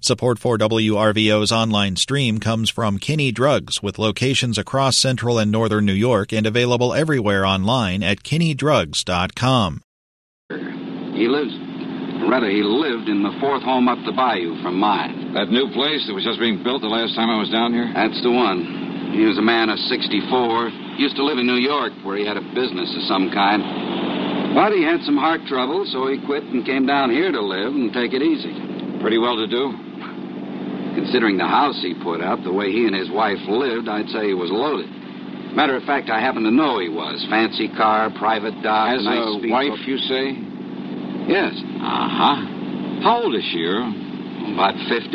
Support for WRVO's online stream comes from Kinney Drugs, with locations across central and northern New York and available everywhere online at kinneydrugs.com. He lived in the fourth home up the bayou from mine. That new place that was just being built the last time I was down here? That's the one. He was a man of 64. Used to live in New York, where he had a business of some kind. But he had some heart trouble, so he quit and came down here to live and take it easy. Pretty well to do? Considering the house he put up, the way he and his wife lived, I'd say he was loaded. Matter of fact, I happen to know he was. Fancy car, private dock, Has nice a wife, you say? Yes. Uh-huh. How old is she, Earl? About 50.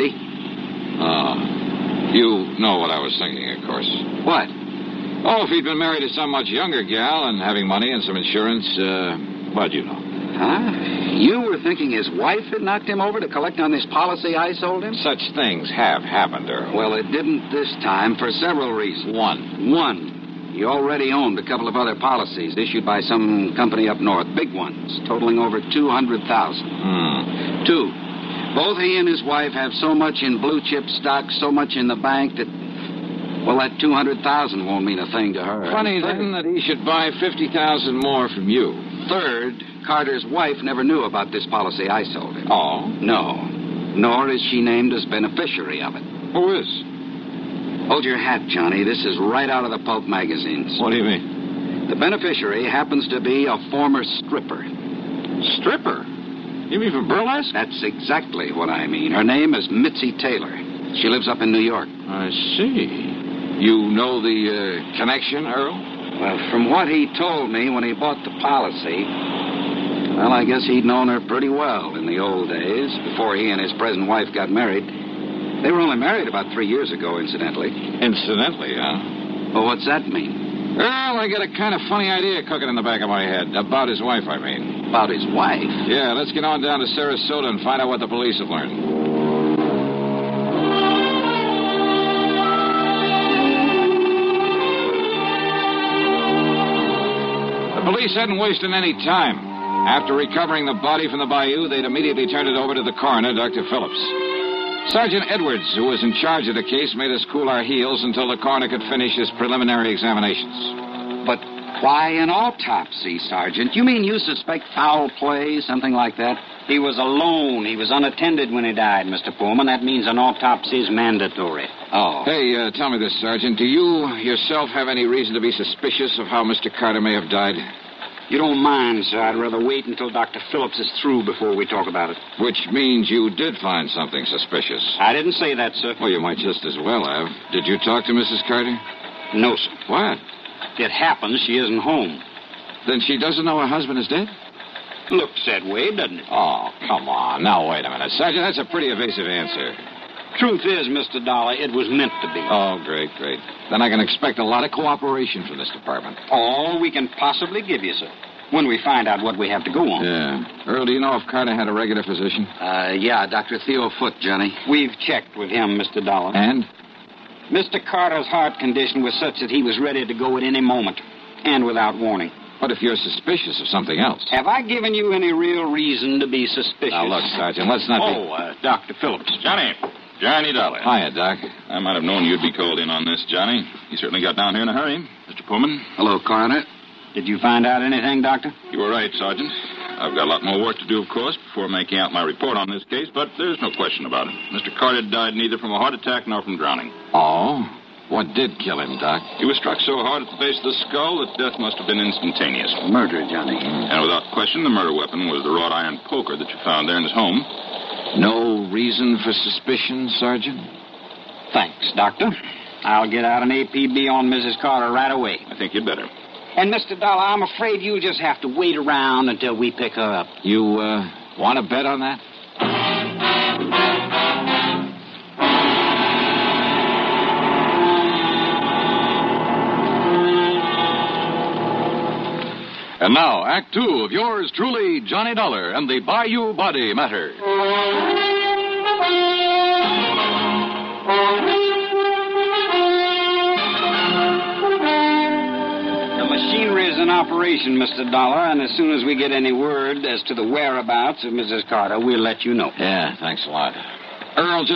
You know what I was thinking, of course. What? Oh, if he'd been married to some much younger gal and having money and some insurance, but you know. Huh? You were thinking his wife had knocked him over to collect on this policy I sold him? Such things have happened, Earl. Well, it didn't this time for several reasons. One. He already owned a couple of other policies issued by some company up north, big ones, totaling over $200,000. Two, both he and his wife have so much in blue chip stock, so much in the bank that, well, that $200,000 won't mean a thing to her. Funny, then, that he should buy $50,000 more from you. Third, Carter's wife never knew about this policy I sold him. Oh? No. Nor is she named as beneficiary of it. Who is? Hold your hat, Johnny. This is right out of the pulp magazines. What do you mean? The beneficiary happens to be a former stripper. Stripper? You mean from burlesque? That's exactly what I mean. Her name is Mitzi Taylor. She lives up in New York. I see. You know the connection, Earl? Well, from what he told me when he bought the policy, well, I guess he'd known her pretty well in the old days, before he and his present wife got married. They were only married about 3 years ago, incidentally. Incidentally, huh? Well, what's that mean? Well, I got a kind of funny idea cooking in the back of my head. About his wife, I mean. About his wife? Yeah, let's get on down to Sarasota and find out what the police have learned. The police hadn't wasted any time. After recovering the body from the bayou, they'd immediately turned it over to the coroner, Dr. Phillips. Sergeant Edwards, who was in charge of the case, made us cool our heels until the coroner could finish his preliminary examinations. But why an autopsy, Sergeant? You mean you suspect foul play, something like that? He was alone. He was unattended when he died, Mr. Pullman. That means an autopsy is mandatory. Oh. Hey, tell me this, Sergeant. Do you yourself have any reason to be suspicious of how Mr. Carter may have died? You don't mind, sir. I'd rather wait until Dr. Phillips is through before we talk about it. Which means you did find something suspicious. I didn't say that, sir. Well, you might just as well have. Did you talk to Mrs. Carter? No, sir. What? It happens she isn't home. Then she doesn't know her husband is dead? Looks that way, doesn't it? Oh, come on. Now, wait a minute. Sergeant, that's a pretty evasive answer. Truth is, Mr. Dollar, it was meant to be. Oh, great. Then I can expect a lot of cooperation from this department. All we can possibly give you, sir, when we find out what we have to go on. Yeah. Earl, do you know if Carter had a regular physician? Yeah, Dr. Theo Foote, Johnny. We've checked with him, Mr. Dollar. And? Mr. Carter's heart condition was such that he was ready to go at any moment, and without warning. What if you're suspicious of something else? Have I given you any real reason to be suspicious? Now, look, Sergeant, let's not be... Dr. Phillips. Johnny Dollar. Hiya, Doc. I might have known you'd be called in on this, Johnny. You certainly got down here in a hurry. Mr. Pullman? Hello, Coroner. Did you find out anything, Doctor? You were right, Sergeant. I've got a lot more work to do, of course, before making out my report on this case, but there's no question about it. Mr. Carter died neither from a heart attack nor from drowning. Oh? What did kill him, Doc? He was struck so hard at the base of the skull that death must have been instantaneous. Murder, Johnny. And without question, the murder weapon was the wrought iron poker that you found there in his home. No reason for suspicion, Sergeant? Thanks, Doctor. I'll get out an APB on Mrs. Carter right away. I think you'd better. And, Mr. Dollar, I'm afraid you'll just have to wait around until we pick her up. You, want to bet on that? And now, Act Two of yours truly, Johnny Dollar and the Bayou Body Matter. The machinery is in operation, Mr. Dollar, and as soon as we get any word as to the whereabouts of Mrs. Carter, we'll let you know. Yeah, thanks a lot. Earl,